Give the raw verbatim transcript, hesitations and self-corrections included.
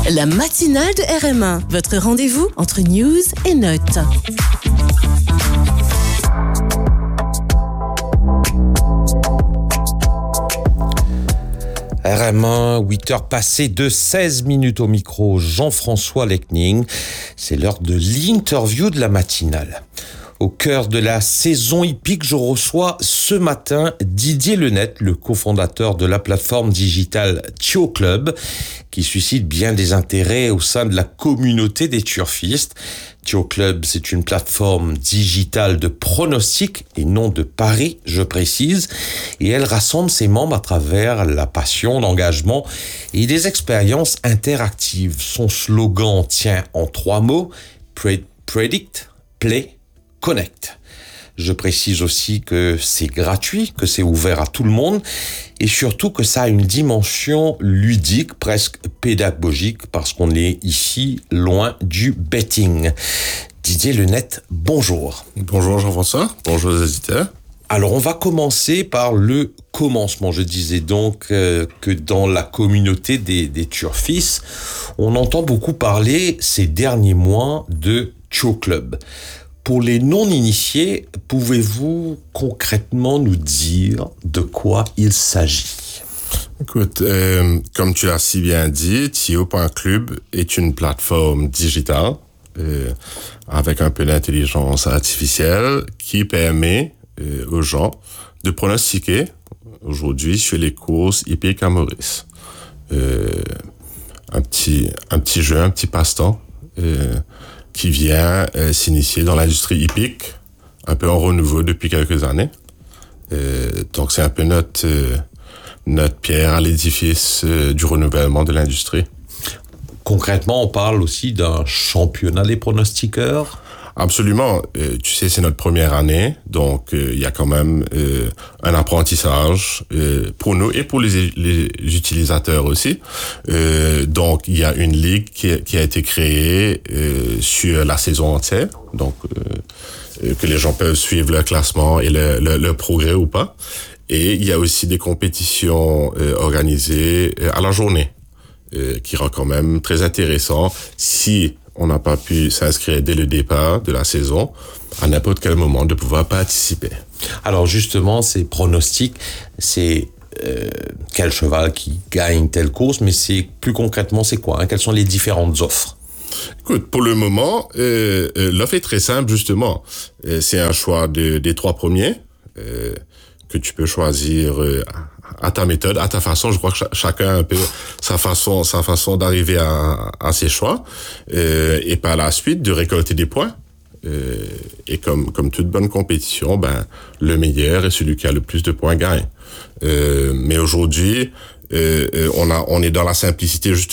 La matinale de R M un, votre rendez-vous entre news et notes. R M un, huit heures passées de seize minutes au micro, Jean-François Lecning. C'est l'heure de l'interview de la matinale. Au cœur de la saison hippique, je reçois ce matin Didier Lenette, le cofondateur de la plateforme digitale Thio Club, qui suscite bien des intérêts au sein de la communauté des turfistes. Thio Club, c'est une plateforme digitale de pronostics et non de paris, je précise, et elle rassemble ses membres à travers la passion, l'engagement et des expériences interactives. Son slogan tient en trois mots, Predict, Play, Connect. Je précise aussi que c'est gratuit, que c'est ouvert à tout le monde et surtout que ça a une dimension ludique, presque pédagogique, parce qu'on est ici loin du betting. Didier Lenette, bonjour. Bonjour Jean-François, bonjour aux auditeurs. Alors on va commencer par le commencement. Je disais donc euh, que dans la communauté des, des turfistes, on entend beaucoup parler ces derniers mois de Thio Club. Pour les non-initiés, pouvez-vous concrètement nous dire de quoi il s'agit? Écoute, euh, comme tu l'as si bien dit, Thio point club est une plateforme digitale euh, avec un peu d'intelligence artificielle qui permet euh, aux gens de pronostiquer aujourd'hui sur les courses hippiques à Maurice. Euh, un petit, un petit jeu, un petit passe-temps. Euh, qui vient euh, s'initier dans l'industrie hippique, un peu en renouveau depuis quelques années. Euh, donc c'est un peu notre, euh, notre pierre à l'édifice euh, du renouvellement de l'industrie. Concrètement, on parle aussi d'un championnat des pronostiqueurs. Absolument. Euh, tu sais, c'est notre première année, donc il euh, y a quand même euh, un apprentissage euh, pour nous et pour les, les utilisateurs aussi. Euh, donc, il y a une ligue qui a, qui a été créée euh, sur la saison entière, donc euh, que les gens peuvent suivre le classement et le, le, le progrès ou pas. Et il y a aussi des compétitions euh, organisées euh, à la journée, euh, qui rend quand même très intéressant si on n'a pas pu s'inscrire dès le départ de la saison, à n'importe quel moment, de pouvoir participer. Alors justement, ces pronostics, c'est euh, quel cheval qui gagne telle course, mais c'est plus concrètement, c'est quoi hein? Quelles sont les différentes offres? Écoute, pour le moment, euh, euh, l'offre est très simple, justement. Euh, c'est un choix de, des trois premiers euh, que tu peux choisir euh, à ta méthode, à ta façon. Je crois que ch- chacun a un peu sa façon, sa façon d'arriver à, à ses choix, euh, et par la suite de récolter des points. Euh, et comme comme toute bonne compétition, ben le meilleur est celui qui a le plus de points gagne. Euh, mais aujourd'hui, euh, on a on est dans la simplicité juste